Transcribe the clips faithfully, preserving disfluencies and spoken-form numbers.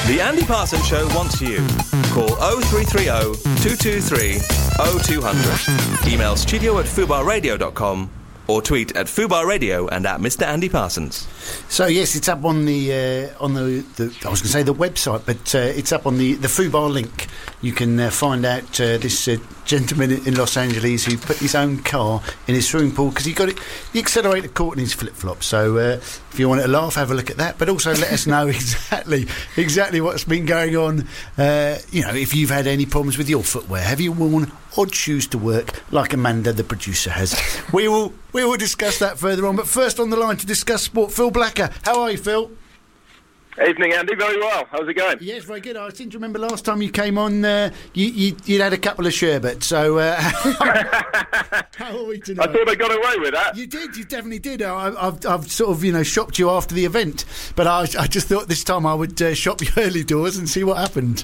The Andy Parsons Show wants you. Call oh three three oh, two two three, oh two hundred. Email studio at fubar radio dot com or tweet at Fubar Radio and at Mister Andy Parsons. So yes, it's up on the uh, on the, the I was going to say the website, but uh, it's up on the the Fubar link. You can uh, find out uh, this uh, gentleman in Los Angeles who put his own car in his swimming pool because he got it the accelerator caught in his flip flop. So uh, if you want to laugh, have a look at that. But also let us know exactly exactly what's been going on. Uh, you know, if you've had any problems with your footwear, have you worn odd shoes to work like Amanda, the producer, has? we will we will discuss that further on. But first on the line to discuss sport, Phil Blacker. How are you, Phil? Evening, Andy. Very well. How's it going? Yes, very good. I seem to remember last time you came on, uh, you, you, you'd had a couple of sherbets. So uh, how are we tonight? I thought I got away with that. You did. You definitely did. I, I've, I've sort of, you know, shopped you after the event, but I, I just thought this time I would uh, shop you early doors and see what happened.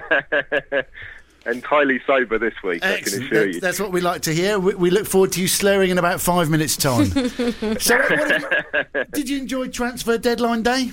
Entirely sober this week, Excellent. I can assure that's, you. That's what we like to hear. We, we look forward to you slurring in about five minutes' time. So, what have you, did you enjoy transfer deadline day?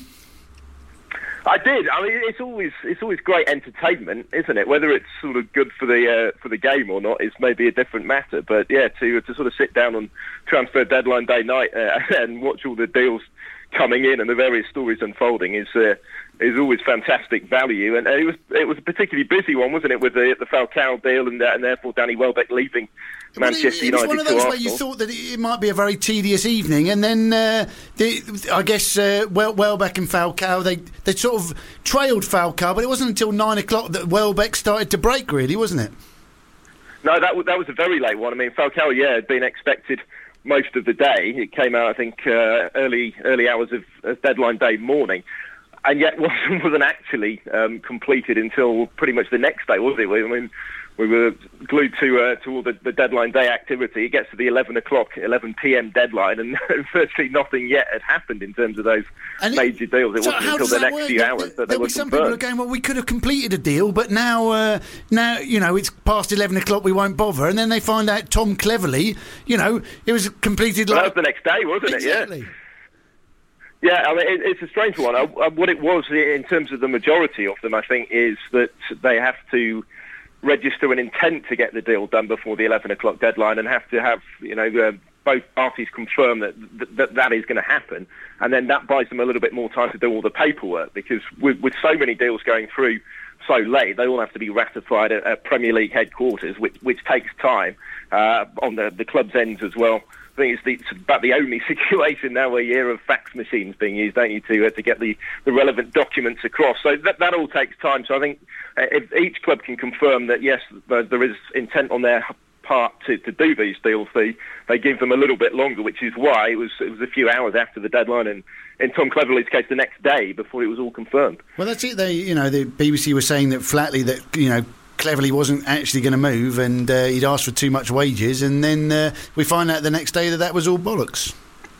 I did. I mean, it's always it's always great entertainment, isn't it? Whether it's sort of good for the uh, for the game or not is maybe a different matter. But yeah, to to sort of sit down on transfer deadline day night uh, and watch all the deals coming in and the various stories unfolding is uh, is always fantastic value. And it was it was a particularly busy one, wasn't it, with the the Falcao deal and uh, and therefore Danny Welbeck leaving Manchester United. It was one of those to where you thought that it might be a very tedious evening, and then uh, the, I guess uh, well, Welbeck and Falcao they they sort of trailed Falcao, but it wasn't until nine o'clock that Welbeck started to break, really, wasn't it? No, that was, that was a very late one. I mean, Falcao, yeah, had been expected most of the day. It came out, I think, uh, early early hours of, of deadline day morning, and yet wasn't, wasn't actually um, completed until pretty much the next day, was it? I mean, we were glued to uh, to all the, the deadline day activity. It gets to the eleven o'clock, eleven p.m. deadline, and virtually nothing yet had happened in terms of those and major it, deals. It so wasn't until the next work? few there, hours there, that they were some confirmed. People are going, well, we could have completed a deal, but now, uh, now you know, it's past eleven o'clock, we won't bother. And then they find out Tom Cleverley, you know, it was completed well, like... that was the next day, wasn't exactly. it? Yeah. Yeah, I mean, it, it's a strange one. I, I, what it was in terms of the majority of them, I think, is that they have to register an intent to get the deal done before the eleven o'clock deadline and have to have, you know, uh, both parties confirm that that, that is going to happen. And then that buys them a little bit more time to do all the paperwork, because with, with so many deals going through so late, they all have to be ratified at, at Premier League headquarters, which, which takes time uh, on the, the club's ends as well. I think it's, the, it's about the only situation now where you hear of fax machines being used, don't you, to uh, to get the, the relevant documents across. So that that all takes time. So I think uh, if each club can confirm that, yes, there, there is intent on their part to, to do these deals, they, they give them a little bit longer, which is why it was it was a few hours after the deadline, and in Tom Cleverley's case, the next day before it was all confirmed. Well, that's it. They, you know, the B B C was saying that flatly that, you know, Cleverley wasn't actually going to move, and uh, he'd asked for too much wages, and then uh, we find out the next day that that was all bollocks.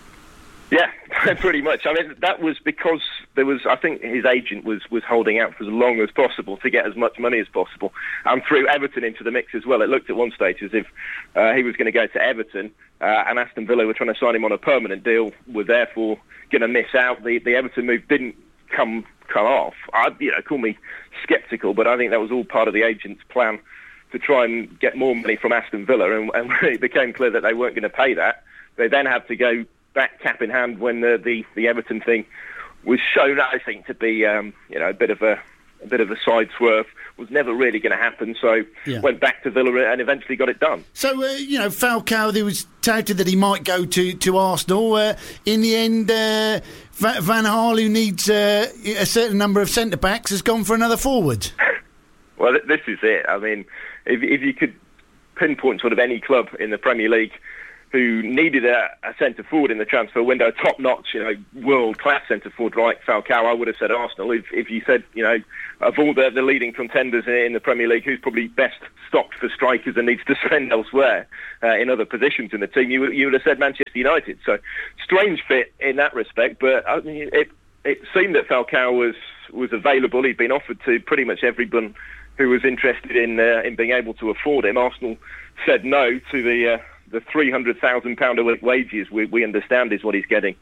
Yeah, pretty much. I mean, that was because there was, I think his agent was, was holding out for as long as possible to get as much money as possible, and threw Everton into the mix as well. It looked at one stage as if uh, he was going to go to Everton, uh, and Aston Villa were trying to sign him on a permanent deal, were therefore going to miss out. The, the Everton move didn't come come off. I, you know, call me sceptical, but I think that was all part of the agent's plan to try and get more money from Aston Villa, and, and when it became clear that they weren't going to pay that, they then had to go back cap in hand when the, the, the Everton thing was shown, I think, to be um, you know, a bit of a a bit of a side swerve, was never really going to happen, so yeah. Went back to Villa and eventually got it done. So, uh, you know, Falcao, there was touted that he might go to, to Arsenal. Uh, in the end, uh, Van Gaal, who needs uh, a certain number of centre-backs, has gone for another forward. Well, th- this is it. I mean, if, if you could pinpoint sort of any club in the Premier League who needed a, a centre-forward in the transfer window, top-notch, you know, world-class centre-forward like Falcao, I would have said Arsenal. If, if you said, you know, of all the, the leading contenders in the Premier League, who's probably best stocked for strikers and needs to spend elsewhere uh, in other positions in the team, you, you would have said Manchester United. So, strange fit in that respect, but I mean, it, it seemed that Falcao was, was available. He'd been offered to pretty much everyone who was interested in uh, in being able to afford him. Arsenal said no to the... Uh, the three hundred thousand pounds a week wages we, we understand is what he's getting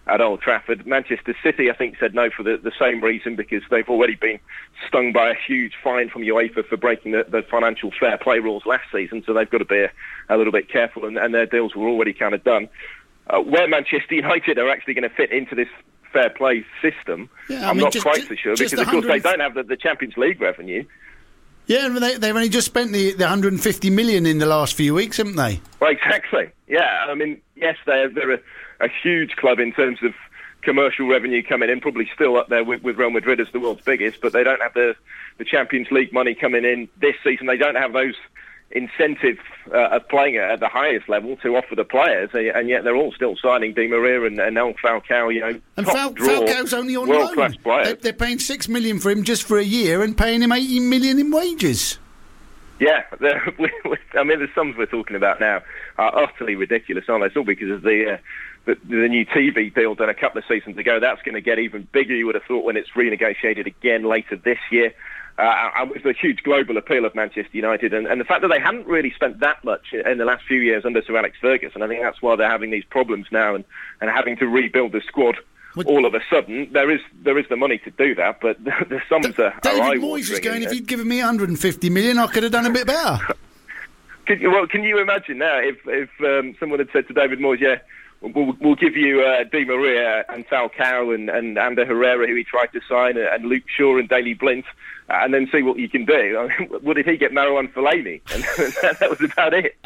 at Old Trafford. Manchester City, I think, said no for the, the same reason, because they've already been stung by a huge fine from UEFA for breaking the, the financial fair play rules last season, so they've got to be a, a little bit careful, and, and their deals were already kind of done. Uh, where Manchester United are actually going to fit into this fair play system, yeah, I I'm mean, not just, quite just, so sure, because of course they don't have the, the Champions League revenue. Yeah, and they, they've only just spent the, the one hundred fifty million in the last few weeks, haven't they? Well, exactly. Yeah, I mean, yes, they're, they're a, a huge club in terms of commercial revenue coming in, probably still up there with, with Real Madrid as the world's biggest, but they don't have the, the Champions League money coming in this season. They don't have those incentives uh, of playing at the highest level to offer the players, and yet they're all still signing Di Maria and, and El Falcao, you know, and top Fal- draw, Falcao's only on world-class loan. players. They, they're paying six million for him just for a year and paying him eighty million in wages. Yeah, we, we, I mean, the sums we're talking about now are utterly ridiculous, aren't they? It's all because of the, uh, the the new T V deal done a couple of seasons ago. That's going to get even bigger, you would have thought, when it's renegotiated again later this year. Uh, and with the huge global appeal of Manchester United, and, and the fact that they haven't really spent that much in the last few years under Sir Alex Ferguson. I think that's why they're having these problems now and, and having to rebuild the squad Would, all of a sudden. There is there is the money to do that, but the, the sums D- are, are David Moyes is going, if he'd given me one hundred fifty million, I could have done a bit better. Could you, well, can you imagine now if, if um, someone had said to David Moyes, yeah, We'll, we'll give you uh, Di Maria and Falcao and, and Ander Herrera, who he tried to sign, and Luke Shaw and Daley Blind, uh, and then see what you can do. I mean, what did he get? Marouane Fellaini, and that was about it.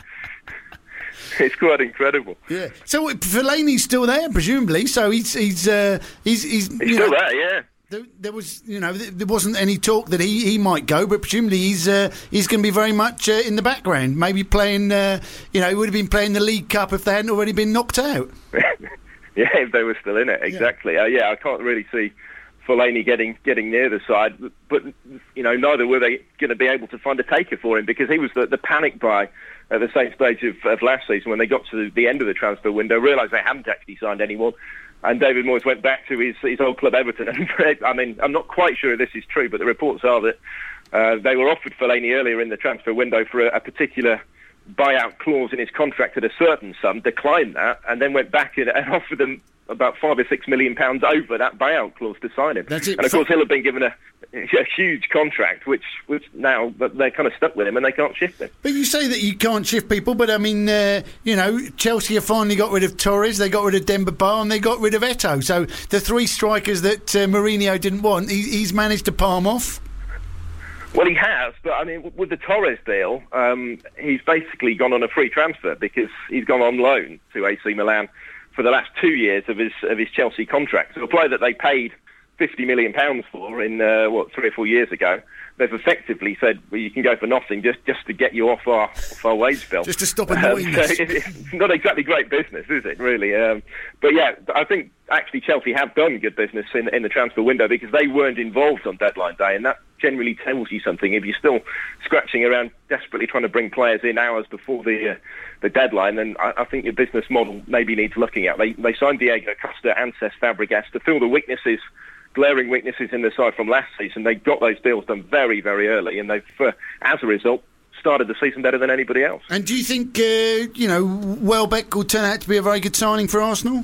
It's quite incredible. Yeah. So Fellaini's still there, presumably. So he's he's uh, he's he's, he's still know, there. Yeah. There, there was, you know, there wasn't any talk that he, he might go, but presumably he's uh, he's going to be very much uh, in the background, maybe playing. Uh, you know, he would have been playing the League Cup if they hadn't already been knocked out. Yeah, if they were still in it, exactly. Yeah, uh, yeah I can't really see Fellaini getting getting near the side, but you know, neither were they going to be able to find a taker for him, because he was the, the panic buy at the same stage of, of last season when they got to the end of the transfer window, realised they hadn't actually signed anyone. And David Moyes went back to his, his old club Everton. And I mean, I'm not quite sure if this is true, but the reports are that uh, they were offered Fellaini earlier in the transfer window for a, a particular buyout clause in his contract at a certain sum, declined that, and then went back and, and offered them about five or six million pounds over that buyout clause to sign him. That's it. And of course, he'll have been given a, a huge contract, which, which now they're kind of stuck with him and they can't shift him. But you say that you can't shift people, but I mean, uh, you know, Chelsea have finally got rid of Torres, they got rid of Demba Ba, and they got rid of Eto'o. So the three strikers that uh, Mourinho didn't want, he, he's managed to palm off. Well, he has, but I mean, with the Torres deal, um, he's basically gone on a free transfer because he's gone on loan to A C Milan for the last two years of his of his Chelsea contract. So a player that they paid fifty million pounds for in, uh, what, three or four years ago, they've effectively said, well, you can go for nothing just, just to get you off our, off our wage bill. Just to stop annoying um, us. So it, it's not exactly great business, is it, really? Um, but yeah, I think actually Chelsea have done good business in, in the transfer window because they weren't involved on deadline day, and that generally tells you something. If you're still scratching around desperately trying to bring players in hours before the uh, the deadline, then I, I think your business model maybe needs looking at. They, they signed Diego Costa and Cesc Fabregas to fill the weaknesses, glaring weaknesses in the side from last season. They got those deals done very, very early, and they've, uh, as a result, started the season better than anybody else. And do you think, uh, you know, Welbeck will turn out to be a very good signing for Arsenal?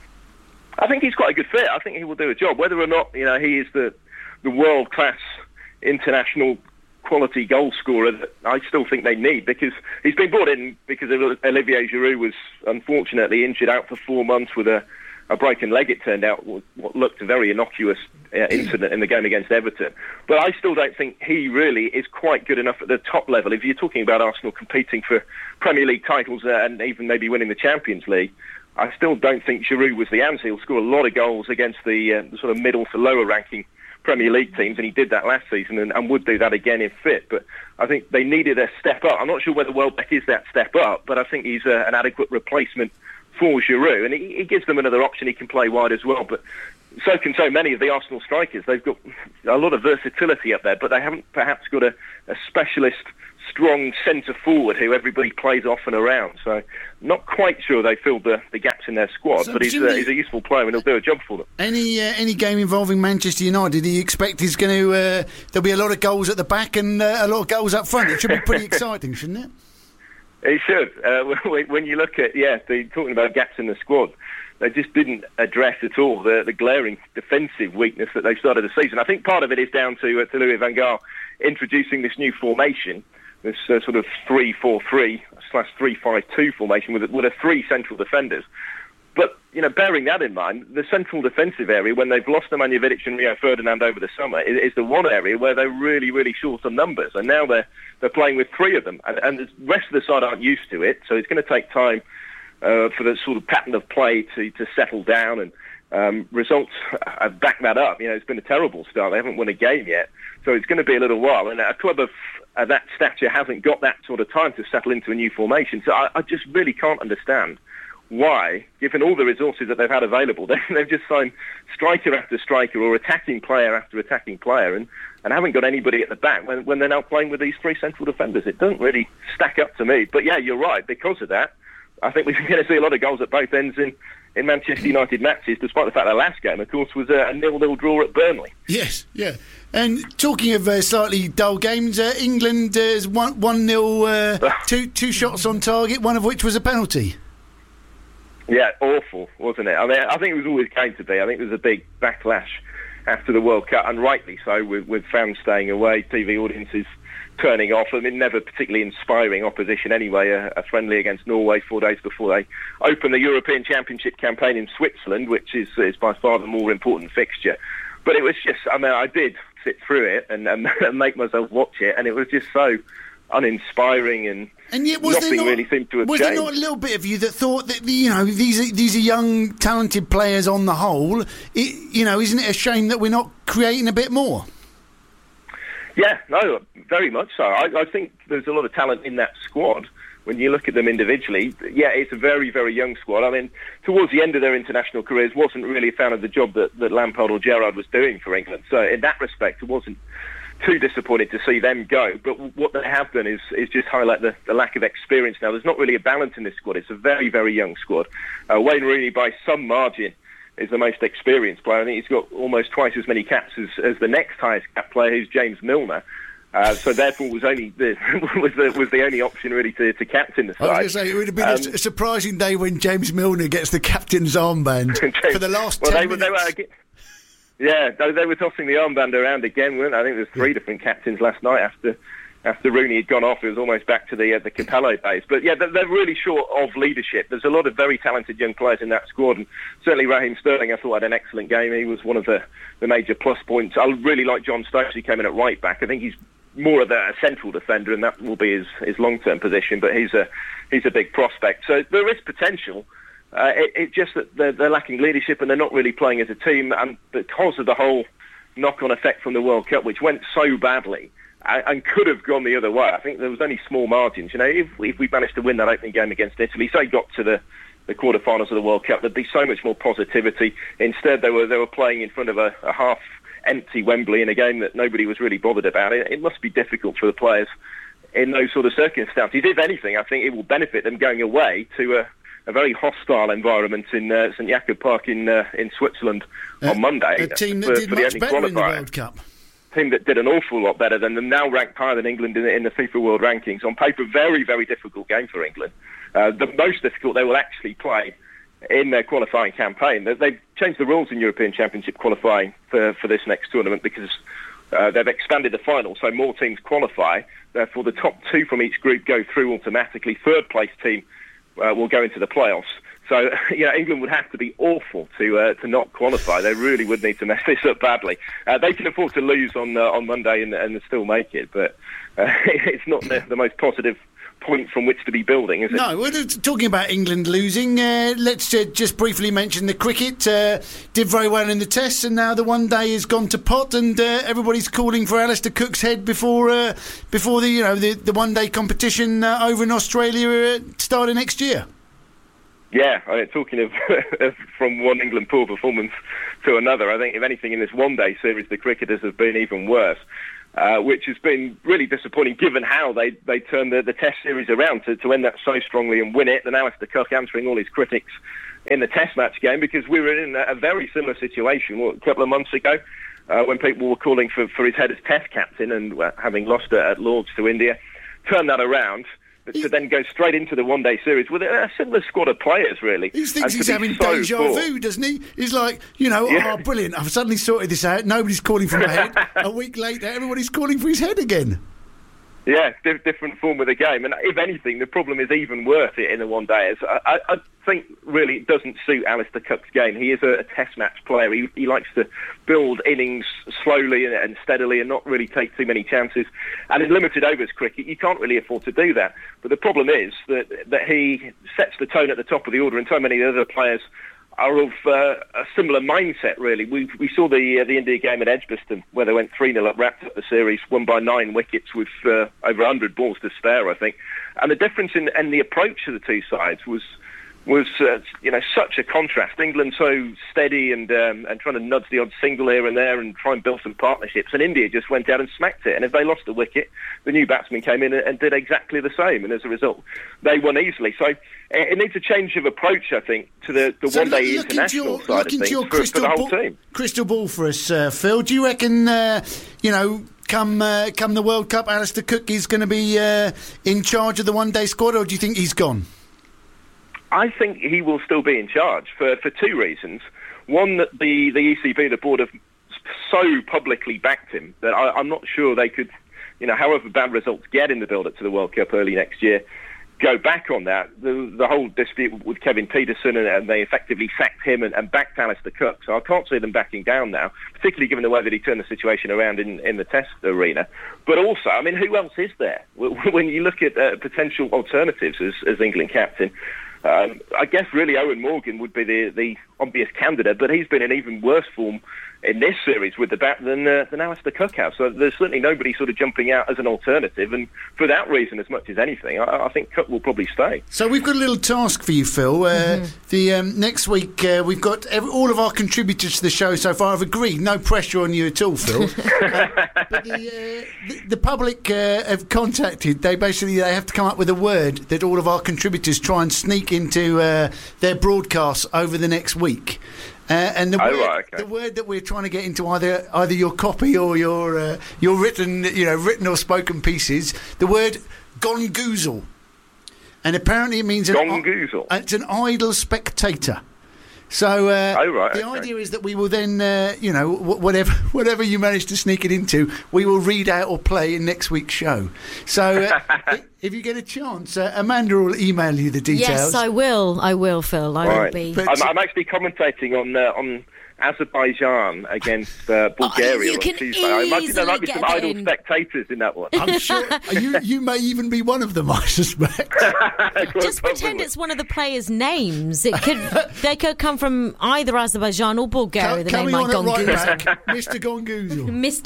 I think he's quite a good fit. I think he will do a job. Whether or not, you know, he is the, the world-class international quality goal scorer that I still think they need, because he's been brought in because Olivier Giroud was unfortunately injured out for four months with a, a broken leg. It turned out what looked a very innocuous uh, incident in the game against Everton. But I still don't think he really is quite good enough at the top level. If you're talking about Arsenal competing for Premier League titles uh, and even maybe winning the Champions League, I still don't think Giroud was the answer. He'll score a lot of goals against the, uh, the sort of middle to lower ranking Premier League teams, and he did that last season and, and would do that again if fit. But I think they needed a step up. I'm not sure whether Welbeck is that step up, but I think he's uh, an adequate replacement for Giroud, and he, he gives them another option. He can play wide as well, but so can so many of the Arsenal strikers. They've got a lot of versatility up there, but they haven't perhaps got a, a specialist strong centre forward who everybody plays off and around. So not quite sure they filled the, the gaps in their squad, so but he's, uh, he's a useful player and he'll do a job for them. Any uh, any game involving Manchester United, do you expect he's going to uh, there'll be a lot of goals at the back and uh, a lot of goals up front? It should be pretty exciting, shouldn't it? It should. Uh, when you look at, yeah, the, talking about gaps in the squad, they just didn't address at all the, the glaring defensive weakness that they started the season. I think part of it is down to, uh, to Louis van Gaal introducing this new formation, this uh, sort of three four three slash three five two formation with, with a three central defenders. But, you know, bearing that in mind, the central defensive area, when they've lost Nemanja Vidic and Rio Ferdinand over the summer, is, is the one area where they're really, really short on numbers. And now they're they're playing with three of them. And, and the rest of the side aren't used to it, so it's going to take time uh, for the sort of pattern of play to, to settle down. And um, results have backed that up. You know, it's been a terrible start. They haven't won a game yet. So it's going to be a little while. And a club of uh, that stature hasn't got that sort of time to settle into a new formation. So I, I just really can't understand why, given all the resources that they've had available, they, they've just signed striker after striker or attacking player after attacking player and, and haven't got anybody at the back when, when they're now playing with these three central defenders. It doesn't really stack up to me. But yeah, you're right. Because of that, I think we're going to see a lot of goals at both ends in, in Manchester United matches, despite the fact that last game, of course, was a, a nil-nil draw at Burnley. Yes, yeah. And talking of uh, slightly dull games, uh, England uh, has won one nil, uh, two, two shots on target, one of which was a penalty. Yeah, awful, wasn't it? I mean, I think it was always going to be. I think there was a big backlash after the World Cup, and rightly so, with, with fans staying away, T V audiences turning off. I mean, never particularly inspiring opposition anyway, a, a friendly against Norway four days before they open the European Championship campaign in Switzerland, which is, is by far the more important fixture. But it was just, I mean, I did sit through it and, and make myself watch it, and it was just so uninspiring, and, and yet was nothing not, really seemed to have was changed. Was there not a little bit of you that thought that, you know, these are, these are young, talented players on the whole? It, you know, isn't it a shame that we're not creating a bit more? Yeah, no, very much so. I, I think there's a lot of talent in that squad. When you look at them individually, yeah, it's a very, very young squad. I mean, towards the end of their international careers, wasn't really a fan of the job that, that Lampard or Gerrard was doing for England. So in that respect, it wasn't too disappointed to see them go. But what they have done is is just highlight the, the lack of experience now. There's not really a balance in this squad. It's a very, very young squad. Uh, Wayne Rooney, by some margin, is the most experienced player. I think he's got almost twice as many caps as, as the next highest cap player, who's James Milner. Uh, so therefore was only the, was the was the only option really to, to captain the side. I was going to say it would have been um, a surprising day when James Milner gets the captain's armband for the last well, ten they, minutes. They were, yeah, they, they were tossing the armband around again, weren't they? I think there was three yeah. different captains last night after after Rooney had gone off. It was almost back to the uh, the Capello days. But yeah, they're, they're really short of leadership. There's a lot of very talented young players in that squad, and certainly Raheem Sterling, I thought, had an excellent game. He was one of the, the major plus points. I really like John Stones, who came in at right back. I think he's more of a central defender, and that will be his, his long-term position, but he's a he's a big prospect. So there is potential. Uh, it, it's just that they're, they're lacking leadership, and they're not really playing as a team, and because of the whole knock-on effect from the World Cup, which went so badly and, and could have gone the other way. I think there was only small margins. You know, if, if we managed to win that opening game against Italy, say got to the the quarterfinals of the World Cup, there'd be so much more positivity. Instead, they were they were playing in front of a, a half empty Wembley in a game that nobody was really bothered about. It, it must be difficult for the players in those sort of circumstances. If anything, I think it will benefit them going away to a, a very hostile environment in uh, St Jakob Park in uh, in Switzerland uh, on Monday. A team that for, did for much the better qualifier. in the World Cup. Team that did an awful lot better than them, now ranked higher than England in the, in the FIFA World Rankings. On paper, very, very difficult game for England. Uh, the most difficult they will actually play in their qualifying campaign. They've changed the rules in European Championship qualifying for, for this next tournament because uh, they've expanded the final, so more teams qualify. Therefore, the top two from each group go through automatically. Third place team uh, will go into the playoffs. So, you know, England would have to be awful to uh, to not qualify. They really would need to mess this up badly. Uh, they can afford to lose on uh, on Monday and, and still make it, but uh, it's not the, the most positive point from which to be building, is it? No, we're talking about England losing. Uh, let's uh, just briefly mention the cricket. Uh, did very well in the tests, and now the one day has gone to pot, and uh, everybody's calling for Alistair Cook's head before uh, before the you know the, the one day competition uh, over in Australia uh, starting next year. Yeah, I mean, talking of, of from one England poor performance to another, I think if anything in this one day series, the cricketers have been even worse. Uh, which has been really disappointing given how they, they turned the, the Test series around to, to end that so strongly and win it. And Alistair Cook answering all his critics in the Test match game, because we were in a, a very similar situation what, a couple of months ago uh, when people were calling for, for his head as Test captain and uh, having lost it at Lords to India. Turned that around, to then go straight into the one-day series with a similar squad of players, really. He thinks he's be having so deja poor. vu, doesn't he? He's like, you know, Yeah. oh, brilliant, I've suddenly sorted this out. Nobody's calling for my head. A week later, everybody's calling for his head again. Yeah, di- different form of the game. And if anything, the problem is even worse in the one-day. I, I, I think really it doesn't suit Alistair Cook's game. He is a, a test match player. He, he likes to build innings slowly and, and steadily and not really take too many chances. And in limited overs cricket, you can't really afford to do that. But the problem is that, that he sets the tone at the top of the order, and so many other players are of uh, a similar mindset, really. We we saw the uh, the India game at Edgbaston, where they went three nil up, wrapped up the series, won by nine wickets with uh, over one hundred balls to spare, I think. And the difference in, in the approach of the two sides was was uh, you know such a contrast. England so steady and um, and trying to nudge the odd single here and there and try and build some partnerships, and India just went out and smacked it. And if they lost a wicket, the new batsman came in and, and did exactly the same, and as a result, they won easily. So it needs a change of approach, I think, to the, the So one-day look, look international into your, side look of into things your for, for crystal the whole ball, team. crystal ball for us, uh, Phil. Do you reckon, uh, you know, come uh, come the World Cup, Alistair Cook is going to be uh, in charge of the one-day squad, or do you think he's gone? I think he will still be in charge for, for two reasons. One, that the, the E C B, the board, have so publicly backed him that I, I'm not sure they could, you know, however bad results get in the build-up to the World Cup early next year, go back on that. The, the whole dispute with Kevin Peterson, and, and they effectively sacked him and, and backed Alistair Cook. So I can't see them backing down now, particularly given the way that he turned the situation around in, in the Test arena. But also, I mean, who else is there? When you look at uh, potential alternatives as, as England captain, Um, I guess really Owen Morgan would be the, the obvious candidate, but he's been in even worse form in this series with the bat than uh, than Alistair Cook has. So there's certainly nobody sort of jumping out as an alternative, and for that reason, as much as anything, I, I think Cook will probably stay. So we've got a little task for you, Phil. Uh, mm-hmm. The um, next week uh, we've got every, all of our contributors to the show so far have agreed. No pressure on you at all, Phil. uh, but the, uh, the, the public uh, have contacted. They basically they have to come up with a word that all of our contributors try and sneak into uh, their broadcasts over the next week. Uh, and the, oh, word, right, okay. the word that we're trying to get into either either your copy or your uh, your written, you know, written or spoken pieces, the word gongoozle, and apparently it means an, gongoozle. uh, it's an idle spectator. So uh, oh, right, the okay. idea is that we will then, uh, you know, wh- whatever whatever you manage to sneak it into, we will read out or play in next week's show. So uh, if you get a chance, uh, Amanda will email you the details. Yes, I will. I will, Phil. I right. will be. But- I'm, I'm actually commentating on uh, on Azerbaijan against uh, Bulgaria you on can Tuesday. I imagine there might be easily some get idle in. spectators in that one. I'm sure you you may even be one of them, I suspect. Just pretend it's one of the players' names. It could they could come from either Azerbaijan or Bulgaria. The Coming name like on at right Gongoozle. back, Mister Gongoozle. Mister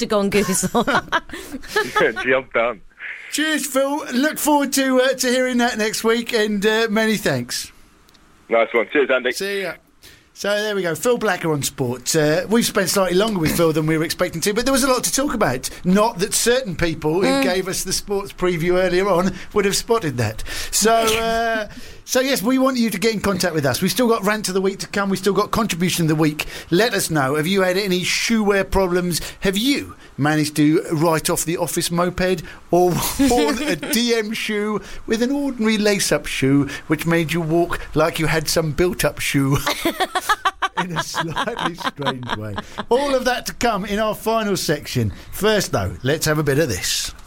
Gongoozle. Job done. Cheers, Phil. Look forward to uh, to hearing that next week, and uh, many thanks. Nice one. Cheers, Andy. See ya. So there we go, Phil Blacker on sport. Uh, we've spent slightly longer with Phil than we were expecting to, but there was a lot to talk about. Not that certain people who Mm. gave us the sports preview earlier on would have spotted that. So, uh, so yes, we want you to get in contact with us. We've still got rant of the week to come. We've still got contribution of the week. Let us know. Have you had any shoe wear problems? Have you managed to write off the office moped, or worn a D M shoe with an ordinary lace-up shoe which made you walk like you had some built-up shoe? In a slightly strange way. All of that to come in our final section. First, though, let's have a bit of this.